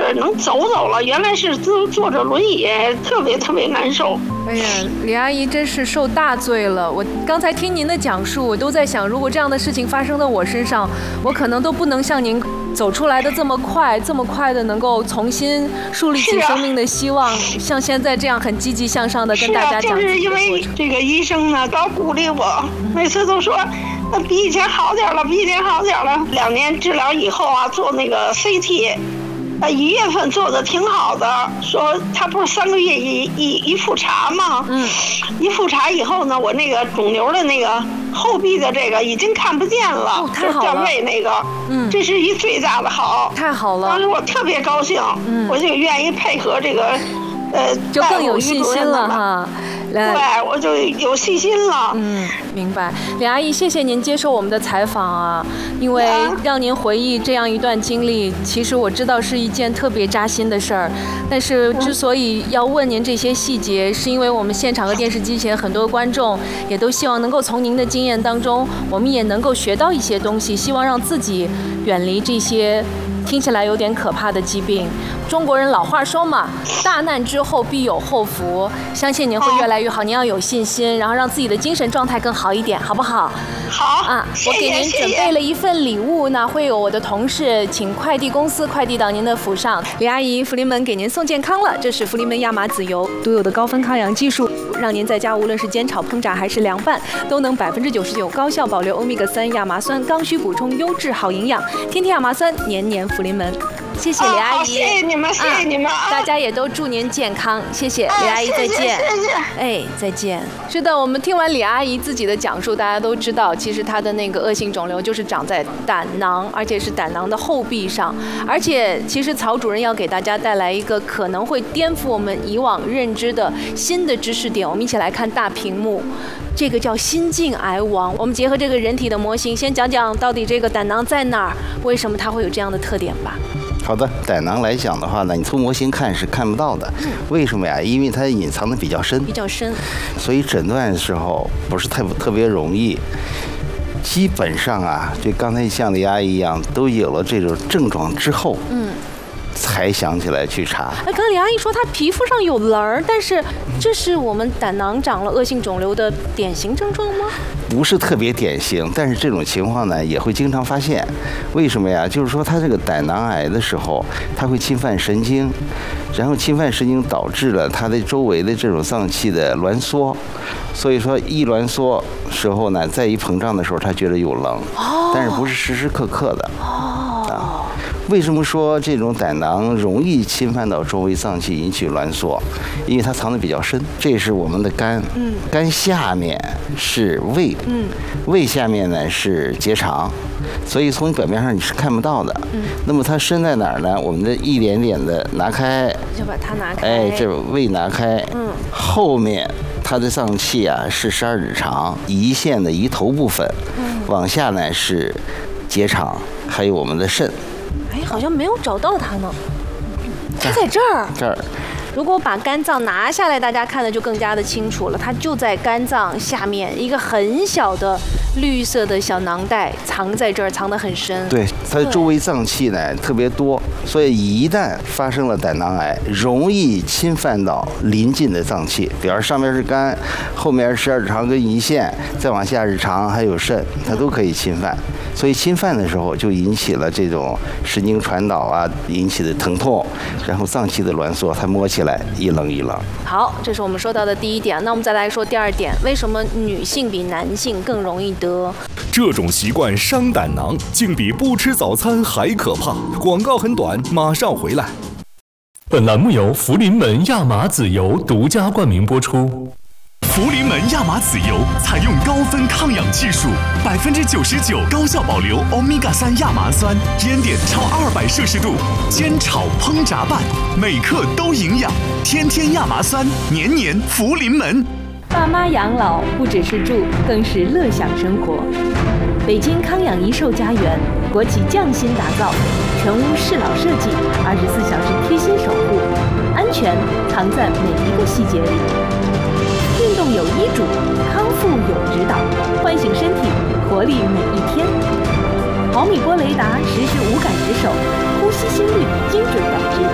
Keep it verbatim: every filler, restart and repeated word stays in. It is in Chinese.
是能走走了，原来是坐坐着轮椅，特别特别难受。 哎呀，李阿姨真是受大罪了。我刚才听您的讲述，我都在想，如果这样的事情发生在我身上，我可能都不能像您走出来的这么快，这么快的能够重新树立起生命的希望，啊、像现在这样很积极向上的跟大家讲。 是啊，就是因为这个医生呢，老鼓励我，每次都说。那比以前好点了，比以前好点了。两年治疗以后啊，做那个 C T， 呃，一月份做的挺好的，说他不是三个月一一一复查吗？嗯，一复查以后呢，我那个肿瘤的那个后壁的这个已经看不见了， 哦，太好了， 就掉位那个，嗯，这是一最大的好， 太好了。 当时我特别高兴，嗯，我就愿意配合这个，呃， 就更有信心了哈。 对，我就有信心了。 嗯，明白。李阿姨，谢谢您接受我们的采访啊，因为让您回忆这样一段经历，其实我知道是一件特别扎心的事儿。但是之所以要问您这些细节，是因为我们现场和电视机前很多观众也都希望能够从您的经验当中，我们也能够学到一些东西，希望让自己远离这些听起来有点可怕的疾病。中国人老话说嘛，大难之后必有后福，相信您会越来越好，您要有信心，然后让自己的精神状态更好一点，好不好？ 好啊，我给您准备了一份礼物呢，会有我的同事请快递公司快递到您的府上。李阿姨，福临门给您送健康了，这是福临门亚麻籽油独有的高分抗氧技术，让您在家无论是煎炒烹炸还是凉拌，都能百分之九十九高效保留欧米伽三亚麻酸，刚需补充优质好营养，天天亚麻酸，年年福临门。谢谢李阿姨， 谢谢你们，谢谢你们， 啊、大家也都祝您健康，谢谢李阿姨，再见， 谢谢， 哎，再见。是的，我们听完李阿姨自己的讲述，大家都知道，其实她的那个恶性肿瘤就是长在胆囊，而且是胆囊的后壁上，而且其实曹主任要给大家带来一个可能会颠覆我们以往认知的新的知识点，我们一起来看大屏幕。这个叫心境癌王，我们结合这个人体的模型，先讲讲到底这个胆囊在哪儿，为什么它会有这样的特点吧。 好的，胆囊来讲的话呢，你从模型看是看不到的，嗯、为什么呀？因为它隐藏的比较深， 比较深， 所以诊断的时候不是特特别容易。基本上啊，就刚才像李阿姨一样，都有了这种症状之后，嗯，才想起来去查。 哎，刚李阿姨说她皮肤上有棱儿，但是这是我们胆囊长了恶性肿瘤的典型症状吗？ 不是特别典型，但是这种情况呢也会经常发现。为什么呀？就是说它这个胆囊癌的时候，它会侵犯神经，然后侵犯神经导致了它的周围的这种脏器的挛缩，所以说一挛缩时候呢，再一膨胀的时候，它觉得有棱，但是不是时时刻刻的。啊，为什么说这种胆囊容易侵犯到周围脏器引起挛缩？因为它藏得比较深。这是我们的肝，嗯，肝下面是胃，嗯，胃下面呢是结肠，所以从表面上你是看不到的。嗯，那么它深在哪儿呢？我们的一点点的拿开， 就把它拿开， 哎，这胃拿开，嗯，后面它的脏器啊是十二指肠胰腺的胰头部分，嗯，往下呢是结肠，还有我们的肾。 哎，好像没有找到它呢，它在这儿。 这儿。 如果把肝脏拿下来，大家看的就更加的清楚了。它就在肝脏下面一个很小的绿色的小囊袋，藏在这儿，藏得很深。 对，它的周围脏器呢特别多，所以一旦发生了胆囊癌，容易侵犯到邻近的脏器，比如上面是肝，后面是十二指肠跟胰腺，再往下是肠还有肾，它都可以侵犯。所以侵犯的时候就引起了这种神经传导啊引起的疼痛，然后脏器的挛缩，它摸起来一棱一棱。 好，这是我们说到的第一点。那我们再来说第二点，为什么女性比男性更容易得？ 这种习惯伤胆囊，竟比不吃早餐还可怕。广告很短，马上回来。 本栏目由福临门亚麻籽油独家冠名播出。 福临门亚麻籽油采用高分抗氧技术，百分之九十九高效保留欧米伽三亚麻酸，烟点超二百摄氏度，煎炒烹炸拌，每克都营养。天天亚麻酸，年年福临门。 爸妈养老不只是住，更是乐享生活。北京康养一寿家园，国企匠心打造，全屋适老设计，二十四小时贴心守护，安全藏在每一个细节里。运动有医嘱，康复有指导，唤醒身体，活力每一天。毫米波雷达实时无感值守，呼吸心率精准感知，